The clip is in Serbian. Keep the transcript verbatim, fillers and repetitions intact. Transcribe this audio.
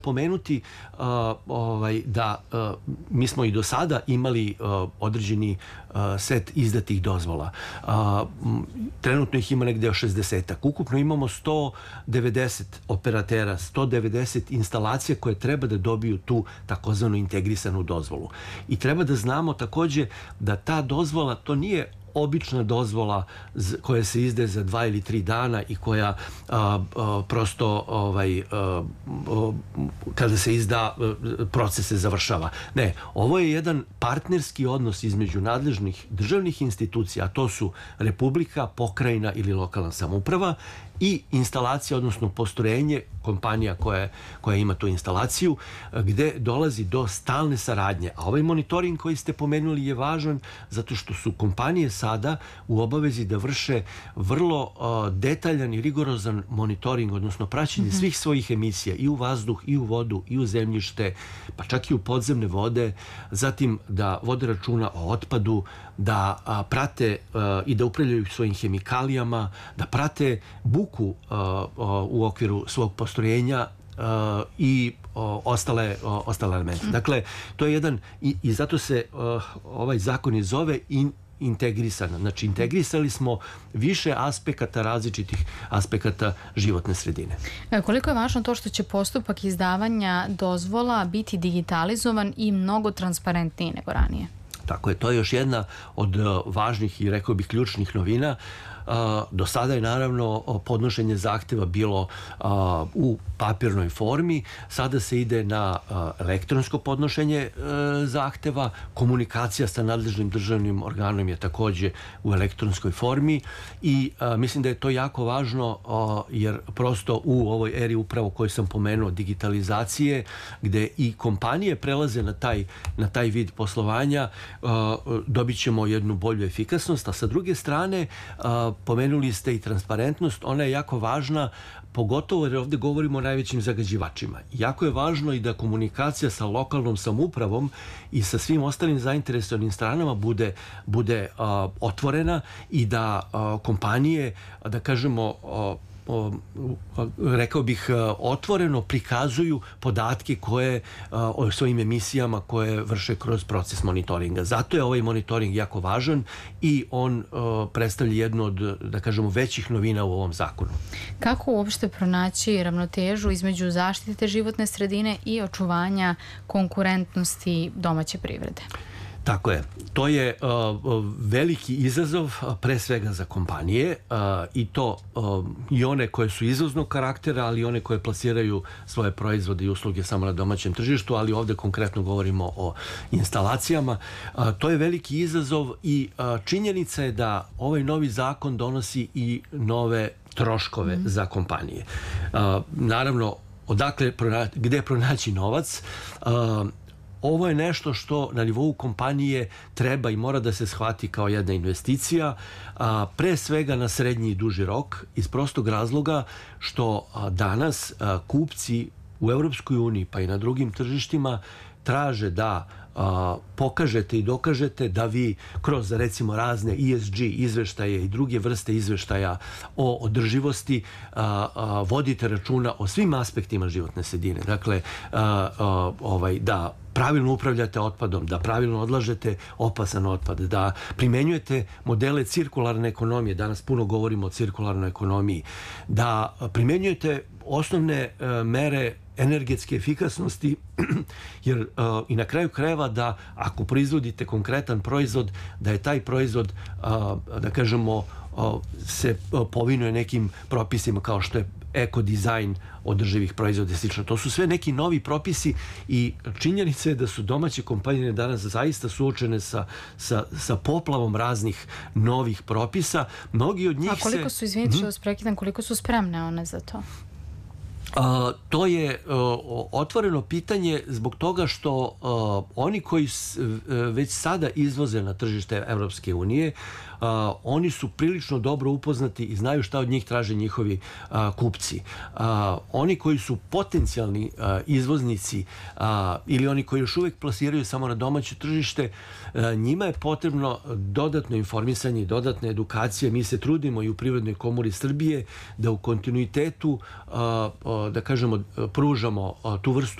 pomenuti uh, ovaj, da uh, mi smo i do sada imali uh, određeni uh, set izdatih dozvola. Uh, trenutno ih ima negde o šezdesetak. Ukupno imamo sto devedeset operatera, sto devedeset instalacija koje treba da dobiju tu takozvanu integrisanu dozvolu. I treba da znamo takođe da ta dozvola, to nije obična dozvola koja se izdaje za dva ili tri dana i koja a, a, prosto ovaj, a, a, kada se izda proces se završava. Ne, ovo je jedan partnerski odnos između nadležnih državnih institucija, a to su Republika, pokrajina ili lokalna samouprava i instalacija, odnosno postrojenje, kompanija koja, koja ima tu instalaciju, gde dolazi do stalne saradnje. A ovaj monitoring koji ste pomenuli je važan zato što su kompanije sada u obavezi da vrše vrlo uh, detaljan i rigorozan monitoring, odnosno praćenje mm-hmm. svih svojih emisija i u vazduh, i u vodu, i u zemljište, pa čak i u podzemne vode, zatim da vode računa o otpadu, da a, prate a, i da upravljaju svojim hemikalijama, da prate buku a, a, u okviru svog postrojenja a, i a, ostale, a, ostale elemente. Dakle, to je jedan, i, i zato se a, ovaj zakon i zove in, integrisana. Znači, integrisali smo više aspekata, različitih aspekata životne sredine. Koliko je važno to što će postupak izdavanja dozvola biti digitalizovan i mnogo transparentniji nego ranije? Tako je, to je još jedna od važnih i rekao bih ključnih novina. Do sada je naravno podnošenje zahteva bilo u papirnoj formi, sada se ide na elektronsko podnošenje zahteva, komunikacija sa nadležnim državnim organom je takođe u elektronskoj formi i mislim da je to jako važno jer prosto u ovoj eri upravo koju sam pomenuo digitalizacije, gde i kompanije prelaze na taj, na taj vid poslovanja, dobit ćemo jednu bolju efikasnost, a sa druge strane pomenuli ste i transparentnost, ona je jako važna, pogotovo jer ovde govorimo o najvećim zagađivačima. Jako je važno i da komunikacija sa lokalnom samoupravom i sa svim ostalim zainteresovanim stranama bude, bude a, otvorena i da a, kompanije, da kažemo, a, O, rekao bih otvoreno prikazuju podatke koje o svojim emisijama koje vrše kroz proces monitoringa. Zato je ovaj monitoring jako važan i on o, predstavlja jednu od, da kažemo, većih novina u ovom zakonu. Kako uopšte pronaći ravnotežu između zaštite životne sredine i očuvanja konkurentnosti domaće privrede? Tako je. To je uh, veliki izazov uh, pre svega za kompanije uh, i to uh, i one koje su izvoznog karaktera, ali i one koje plasiraju svoje proizvode i usluge samo na domaćem tržištu, ali ovde konkretno govorimo o instalacijama. Uh, to je veliki izazov i uh, činjenica je da ovaj novi zakon donosi i nove troškove mm. za kompanije. Uh, naravno, odakle, gde pronaći novac? Uh, Ovo je nešto što na nivou kompanije treba i mora da se shvati kao jedna investicija, a, pre svega na srednji i duži rok, iz prostog razloga što a, danas a, kupci u Evropskoj uniji pa i na drugim tržištima traže da a, pokažete i dokažete da vi kroz recimo razne E S G izveštaje i druge vrste izveštaja o održivosti a, a, vodite računa o svim aspektima životne sredine. Dakle, a, a, ovaj, da pravilno upravljate otpadom, da pravilno odlažete opasan otpad, da primenjujete modele cirkularne ekonomije, danas puno govorimo o cirkularnoj ekonomiji, da primenjujete osnovne uh, mere energetske efikasnosti, jer uh, i na kraju krajeva da ako proizvodite konkretan proizvod, da je taj proizvod, uh, da kažemo, uh, se uh, povinuje nekim propisima kao što je ekodizajn održivih proizvoda i slično. To su sve neki novi propisi i činjenica je da su domaće kompanije danas zaista suočene sa, sa, sa poplavom raznih novih propisa. Mnogi od njih se... A koliko su, izvinite što vas prekidam, koliko su spremne one za to? Uh, to je uh, otvoreno pitanje zbog toga što uh, oni koji s, uh, već sada izvoze na tržište Evropske unije, oni su prilično dobro upoznati i znaju šta od njih traže njihovi kupci. Oni koji su potencijalni izvoznici ili oni koji još uvijek plasiraju samo na domaće tržište, njima je potrebno dodatno informisanje i dodatne edukacije. Mi se trudimo i u Privrednoj komori Srbije da u kontinuitetu, da kažemo, pružamo tu vrstu